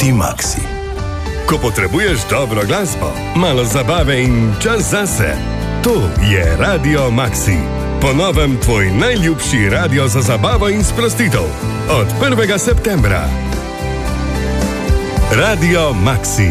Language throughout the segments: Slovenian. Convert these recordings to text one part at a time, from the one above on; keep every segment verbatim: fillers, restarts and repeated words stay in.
Radio Maxi. Ko potrebuješ dobro glasbo, malo zabave in čas zase, to je Radio Maxi. Po novem tvoj najljubši radio za zabavo in sprostitev. Od prvega septembra. Radio Maxi.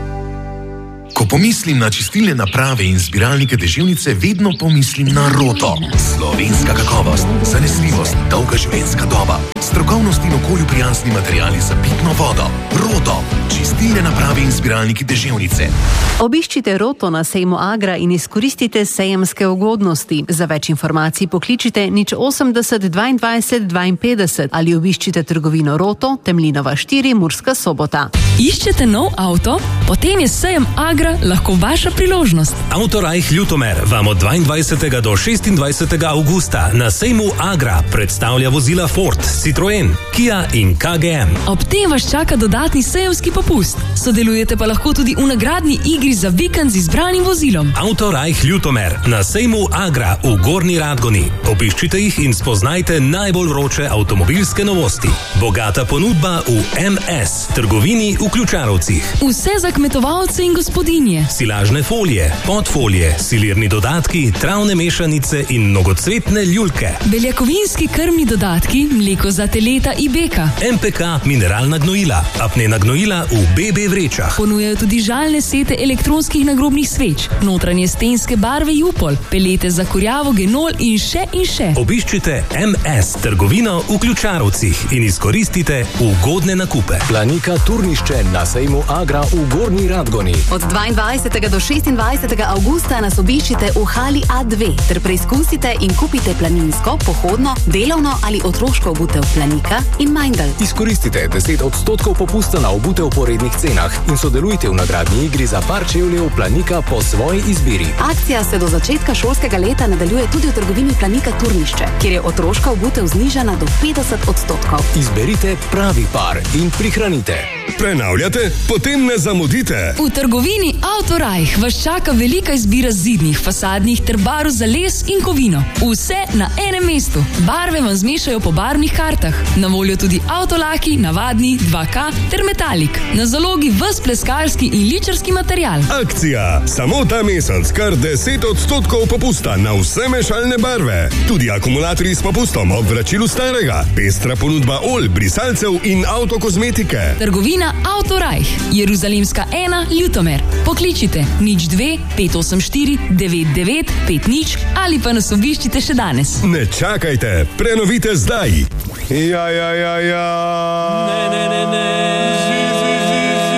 Ko pomislim na čistilne naprave in zbiralnike deževnice, vedno pomislim na Roto. Slovenska kakovost, zanesljivost, dolga življenjska doba, strokovnost in okolju prijazni materiali za pitno vodo. Roto, čistilne naprave in zbiralniki deževnice. Obiščite Roto na sejmu Agra in izkoristite sejemske ugodnosti. Za več informacij pokličite nič osemdeset dvaindvajset dvainpetdeset ali obiščite trgovino Roto, Temlinova štiri, Murska Sobota. Iščete nov avto? Potem je sejem Agra lahko vaša priložnost. Autorajh Ljutomer vam od dvaindvajsetega do šestindvajsetega avgusta na sejmu Agra predstavlja vozila Ford, Citroen, Kia in K G M. Ob tem vas čaka dodatni sejemski popust. Sodelujete pa lahko tudi v nagradni igri za vikend z izbranim vozilom. Autorajh Ljutomer na sejmu Agra v Gornji Radgoni. Obiščite jih in spoznajte najbolj vroče avtomobilske novosti. Bogata ponudba v M S, trgovini v Ključarovcih. Vse za kmetovalce in gospodinje. Silažne folije, podfolije, silirni dodatki, travne mešanice in mnogocvetne ljulke. Beljakovinski krmni dodatki, mleko za teleta in beka. M P K mineralna gnojila, apnena gnojila v B B vrečah. Ponujajo tudi žalne sete elektronskih nagrobnih sveč, notranje stenske barve Jupol, pelete za kurjavo genol in še in še. Obiščite M S trgovino v Ključarovcih in izkoristite ugodne nakupe. Planika Turnišče na sejmu Agra v Gornji Radgoni. Od dvaindvajsetega do šestindvajsetega avgusta nas obiščite v hali A dve ter preizkusite in kupite planinsko, pohodno, delovno ali otroško obutev Planika in Meindl. Izkoristite deset odstotkov popusta na obutev po rednih cenah in sodelujte v nagradni igri za par čevljev Planika po svoji izbiri. Akcija se do začetka šolskega leta nadaljuje tudi v trgovini Planika Turnišče, kjer je otroška obutev znižana do petdeset odstotkov. Izberite pravi par in prihranite. Prenavljate? Potem ne zamudite. V trgovini Autorajh vas čaka velika izbira zidnih, fasadnih ter barv za les in kovino. Vse na enem mestu. Barve vam zmešajo po barvnih kartah. Na voljo tudi avtolaki, navadni, dva K ter metalik. Na zalogi ves pleskarski in ličarski material. Akcija. Samo ta mesec kar deset odstotkov popusta na vse mešalne barve. Tudi akumulatorji s popustom ob vračilu starega. Pestra ponudba olj, brisalcev in avtokozmetike. Trgovina Autorajh, Jeruzalemska ena, Ljutomer. Pokličite nič dve pet osem štiri devet devet pet nič ali pa nas obiščite še danes. Ne čakajte, prenovite zdaj. Ja, ja, ja, ja. Ne, ne, ne, ne. Zi, zi, zi, zi.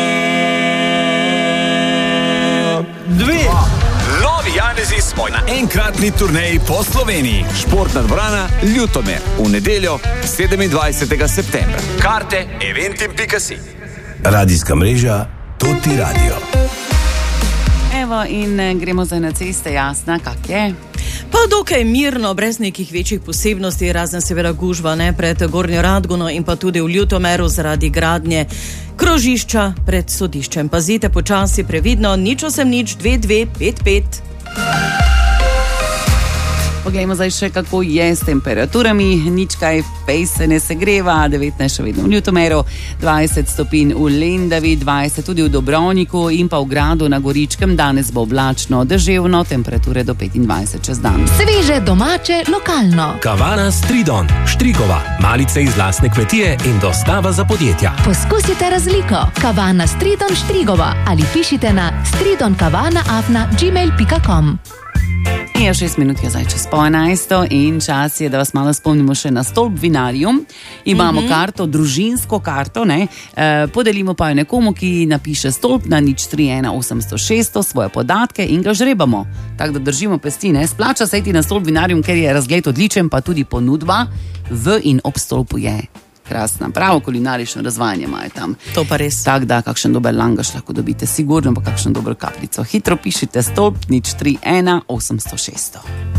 Dve. Novi Janezi smo na enkratni turneji po Sloveniji. Športna dvorana Ljutomer. V nedeljo sedemindvajsetega septembra. Karte eventim pika si. Radijska mreža Toti Radio. Evo in gremo zdaj na ceste, jasna, kak je? Pa dokaj mirno, brez nekih večjih posebnosti, razen seveda gužva, ne, pred Gornjo Radgono in pa tudi v Ljutomeru zaradi gradnje krožišča pred sodiščem. Pazite počasi, previdno, nič osem nič dve dve pet pet. Poglejmo zdaj še, kako je s temperaturami. Nič kaj pej se ne segreva, devetnajst še vedno v Ljutomeru, dvajset stopinj v Lendavi, dvajset tudi v Dobrovniku in pa v Gradu na Goričkem. Danes bo oblačno, deževno, temperature do petindvajset čez dan. Sveže, domače, lokalno. Kavana Stridon, Štrigova, malice iz lastne kmetije in dostava za podjetja. Poskusite razliko. Kavana Stridon Štrigova ali pišite na stridonkavana afna gmail pika com. Je šest minut je zdaj čez pol enajsto in čas je, da vas malo spomnimo še na Stolp Vinarium. Imamo mm-hmm. karto, družinsko karto, ne? E, podelimo pa jo nekomu, ki napiše Stolp na nič tri ena osemsto šeststo svoje podatke in ga žrebamo. Tako da držimo pesti, ne? Splača se iti na Stolp Vinarium, ker je razgled odličen, pa tudi ponudba v in ob stolpu je krasna. Pravo kulinarično razvajanje imajo tam. To pa res. Tako da, kakšen dober langaš lahko dobite, sigurno pa kakšen dober kapljico. Hitro pišite Stolp nič tri ena osemsto šeststo.